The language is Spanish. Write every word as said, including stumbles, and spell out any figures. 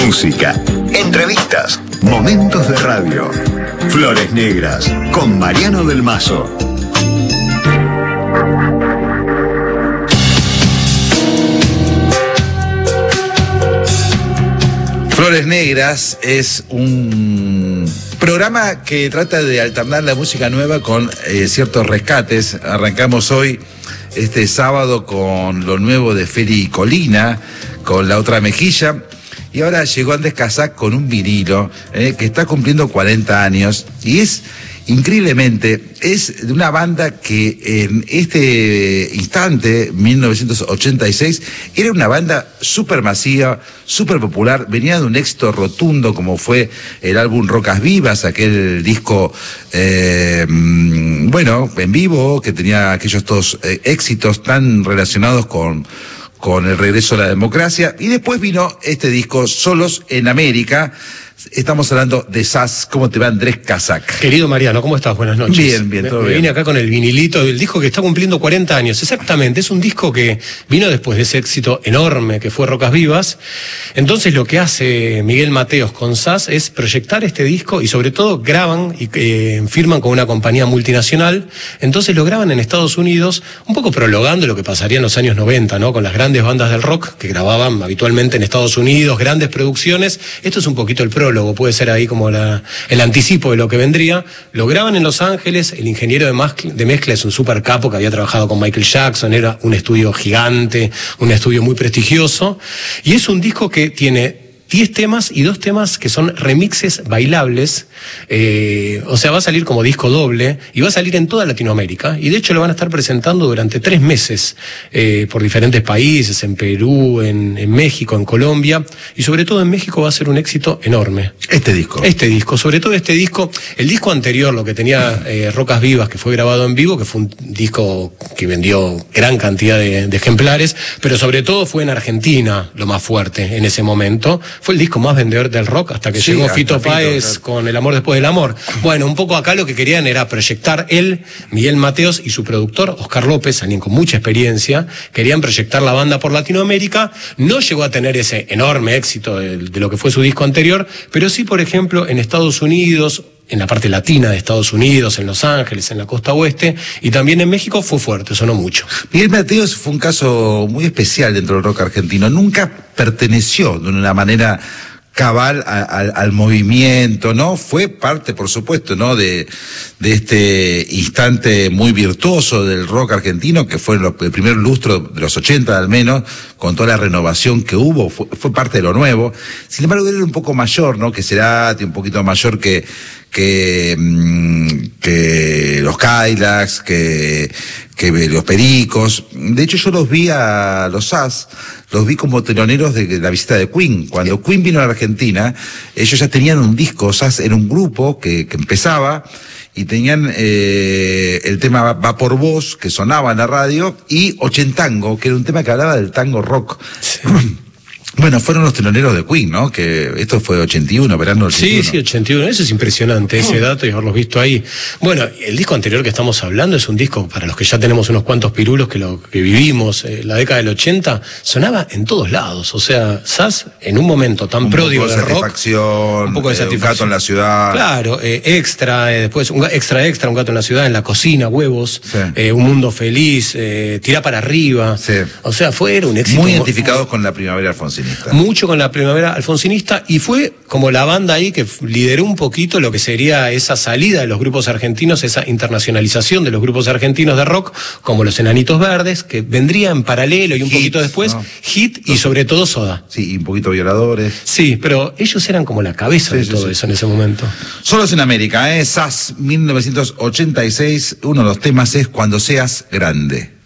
Música, entrevistas, momentos de radio. Flores Negras, con Mariano del Mazo. Flores Negras es un programa que trata de alternar la música nueva con eh, ciertos rescates. Arrancamos hoy, este sábado, con lo nuevo de Feli Colina, con La Otra Mejilla. Y ahora llegó Andrés Casac con un vinilo eh, que está cumpliendo cuarenta años. Y es, increíblemente, es de una banda que en este instante, mil novecientos ochenta y seis, era una banda súper masiva, súper popular. Venía de un éxito rotundo como fue el álbum Rocas Vivas, aquel disco, eh, bueno, en vivo, que tenía aquellos dos eh, éxitos tan relacionados con... con el regreso a la democracia, y después vino este disco, Solos en América. Estamos hablando de S A S. ¿Cómo te va, Andrés Casac? Querido Mariano, ¿cómo estás? Buenas noches. Bien, bien, todo me, me bien. Vine acá con el vinilito del disco que está cumpliendo cuarenta años. Exactamente, es un disco que vino después de ese éxito enorme que fue Rocas Vivas. Entonces lo que hace Miguel Mateos con S A S es proyectar este disco y sobre todo graban y eh, firman con una compañía multinacional. Entonces lo graban en Estados Unidos, un poco prologando lo que pasaría en los años noventa, ¿no? Con las grandes bandas del rock que grababan habitualmente en Estados Unidos, grandes producciones. Esto es un poquito el prólogo, puede ser ahí como la, el anticipo de lo que vendría. Lo graban en Los Ángeles, el ingeniero de, mezcla, de mezcla es un super capo que había trabajado con Michael Jackson, era un estudio gigante, un estudio muy prestigioso, y es un disco que tiene diez temas y dos temas que son remixes bailables, eh, o sea, va a salir como disco doble y va a salir en toda Latinoamérica, y de hecho lo van a estar presentando durante tres meses eh, por diferentes países, en Perú, en, en México, en Colombia, y sobre todo en México va a ser un éxito enorme. Este disco. Este disco, sobre todo este disco, el disco anterior, lo que tenía eh, Rocas Vivas, que fue grabado en vivo, que fue un disco que vendió gran cantidad de, de ejemplares, pero sobre todo fue en Argentina lo más fuerte en ese momento. Fue el disco más vendedor del rock hasta que sí, llegó Fito Páez claro. con El Amor Después del Amor. Bueno, un poco acá lo que querían era proyectar él, Miguel Mateos y su productor, Oscar López, alguien con mucha experiencia, querían proyectar la banda por Latinoamérica. No llegó a tener ese enorme éxito de, de lo que fue su disco anterior, pero sí, por ejemplo, en Estados Unidos, en la parte latina de Estados Unidos, en Los Ángeles, en la costa oeste, y también en México fue fuerte, sonó mucho. Miguel Mateos fue un caso muy especial dentro del rock argentino. Nunca perteneció de una manera cabal a, a, al movimiento, ¿no? Fue parte, por supuesto, ¿no? De, de este instante muy virtuoso del rock argentino, que fue lo, el primer lustro de los ochenta al menos, con toda la renovación que hubo, fue, fue parte de lo nuevo. Sin embargo, él era un poco mayor, ¿no? Que Cerati, un poquito mayor que, que, que los Cadillacs, que, que los Pericos. De hecho, yo los vi a los S A S, los vi como teloneros de la visita de Queen. Cuando sí. Queen vino a la Argentina, ellos ya tenían un disco, S A S era un grupo que, que empezaba, y tenían eh, el tema Va por Vos, que sonaba en la radio, y Ochentango, que era un tema que hablaba del tango rock. Sí. Bueno, fueron los teloneros de Queen, ¿no? Que esto fue ochenta y uno, verano del ochenta y uno. Sí, sí, ochenta y uno. Eso es impresionante, ese dato y haberlos visto ahí. Bueno, el disco anterior que estamos hablando es un disco, para los que ya tenemos unos cuantos pirulos que lo que vivimos, eh, la década del ochenta, sonaba en todos lados. O sea, S A S, en un momento tan un pródigo poco de, de satisfacción, rock, un poco de eh, satisfacción. Un gato en la ciudad. Claro, eh, extra, eh, después un extra extra, un gato en la ciudad, en la cocina, huevos, sí. eh, un mundo feliz, eh, tirá para arriba. Sí. O sea, fue era un éxito. Muy identificados muy, con la primavera alfonsinista. Mucho con la primavera alfonsinista, y fue como la banda ahí que lideró un poquito lo que sería esa salida de los grupos argentinos, esa internacionalización de los grupos argentinos de rock, como los Enanitos Verdes, que vendría en paralelo y un Hit, poquito después, ¿no? Hit y sobre todo Soda. Sí, y un poquito Violadores. Sí, pero ellos eran como la cabeza sí, de sí, todo sí. eso en ese momento. Solos en América, ¿eh? S A S, mil novecientos ochenta y seis, uno de los temas es Cuando Seas Grande.